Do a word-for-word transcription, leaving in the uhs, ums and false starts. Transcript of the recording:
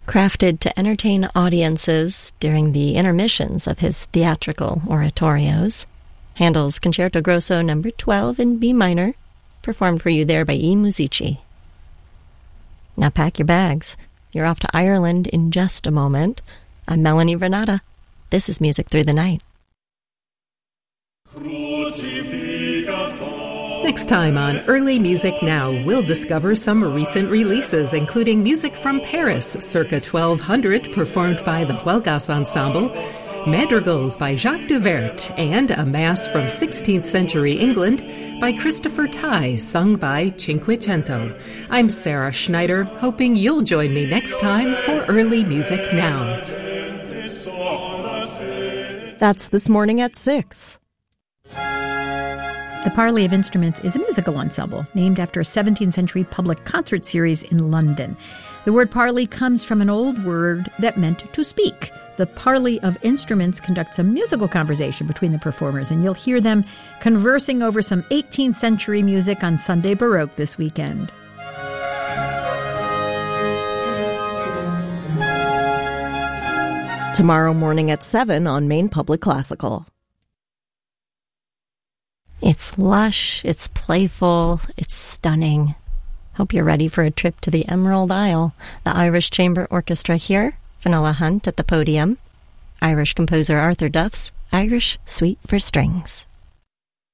Crafted to entertain audiences during the intermissions of his theatrical oratorios, Handel's Concerto Grosso number twelve in B minor, performed for you there by I Musici. Now pack your bags. You're off to Ireland in just a moment. I'm Melanie Renata. This is Music Through the Night. Next time on Early Music Now, we'll discover some recent releases, including music from Paris, circa twelve hundred, performed by the Huelgas Ensemble, Madrigals by Jacques de Vert, and a Mass from sixteenth century England by Christopher Tye, sung by Cinquecento. I'm Sarah Schneider, hoping you'll join me next time for Early Music Now. That's this morning at six. The Parley of Instruments is a musical ensemble named after a seventeenth century public concert series in London. The word parley comes from an old word that meant to speak. The Parley of Instruments conducts a musical conversation between the performers, and you'll hear them conversing over some eighteenth century music on Sunday Baroque this weekend. Tomorrow morning at seven on Maine Public Classical. It's lush, it's playful, it's stunning. Hope you're ready for a trip to the Emerald Isle. The Irish Chamber Orchestra here, Fionnuala Hunt at the podium. Irish composer Arthur Duff's Irish Suite for Strings.